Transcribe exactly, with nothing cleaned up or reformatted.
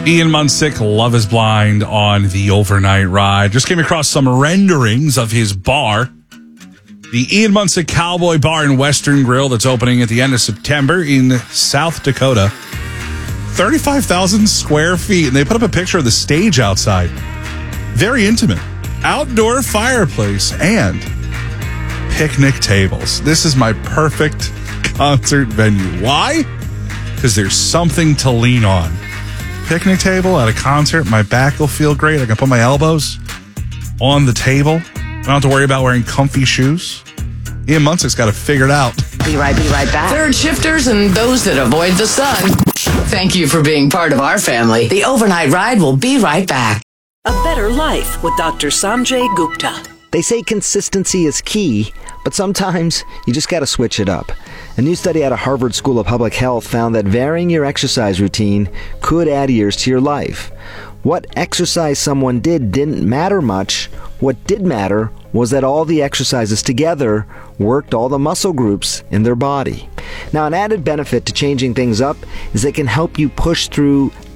Ian Munsick, Love is Blind on the overnight ride. Just came across some renderings of his bar. The Ian Munsick Cowboy Bar and Western Grill that's opening at the end of September in South Dakota. thirty-five thousand square feet. And they put up a picture of the stage outside. Very intimate. Outdoor fireplace and picnic tables. This is my perfect concert venue. Why? Because there's something to lean on. Picnic table at a concert, my back will feel great. I can put my elbows on the table. I don't have to worry about wearing comfy shoes. Ian Munsick's got it figured out. Be right, be right back. Third shifters and those that avoid the sun. Thank you for being part of our family. The overnight ride will be right back. A Better Life with Doctor Sanjay Gupta. They say consistency is key, but sometimes you just got to switch it up. A new study out of Harvard School of Public Health found that varying your exercise routine could add years to your life. What exercise someone did didn't matter much. What did matter was that all the exercises together worked all the muscle groups in their body. Now, an added benefit to changing things up is it can help you push through